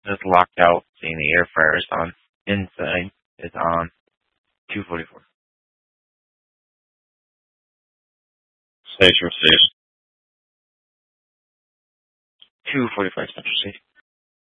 Just locked out, seeing the air fryer is on. Inside is on. 244. Station. 245 Central Station.